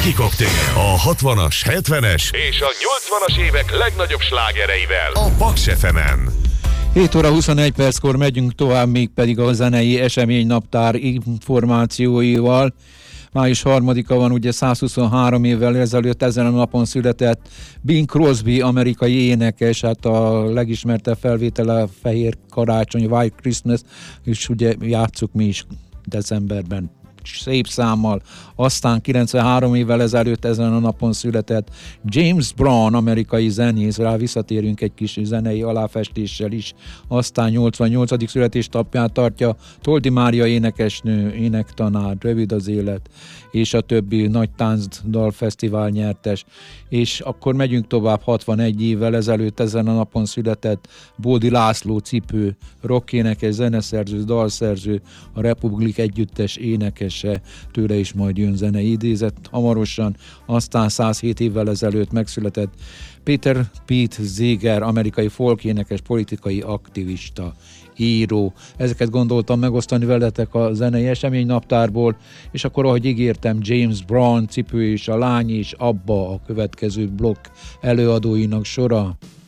Csoki Koktél, a 60-as, 70-es és a 80-as évek legnagyobb slágereivel a Paks FM-en. 7 óra 21 perckor megyünk tovább, még pedig a zenei eseménynaptár információival. Május 3-a van, ugye 123 évvel ezelőtt ezen a napon született Bing Crosby, amerikai énekes, hát a legismertebb felvétele a Fehér Karácsony, White Christmas, és ugye játsszuk mi is decemberben szép számmal. Aztán 93 évvel ezelőtt ezen a napon született James Brown, amerikai zenész, rá visszatérünk egy kis zenei aláfestéssel is. Aztán 88. születésnapját tartja Toldi Mária énekesnő, énektanár, Rövid az élet, és a többi nagy táncdalfesztivál nyertes. És akkor megyünk tovább, 61 évvel ezelőtt ezen a napon született Bódi László Cipő, rockénekes, zeneszerző, dalszerző, a Republik együttes énekese, tőle is majd jön zenei idézet hamarosan. Aztán 107 évvel ezelőtt megszületett Peter Pete Seeger, amerikai folkénekes, politikai aktivista, író. Ezeket gondoltam megosztani veletek a zenei eseménynaptárból, és akkor, ahogy ígértem, James Brown, Cipő és a lány és Abba a következő blokk előadóinak sora.